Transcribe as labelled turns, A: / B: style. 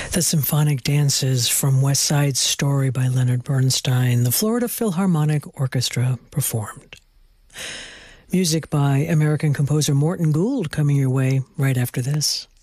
A: The Symphonic Dances from West Side Story by Leonard Bernstein, the Florida Philharmonic Orchestra performed. Music by American composer Morton Gould coming your way right after this.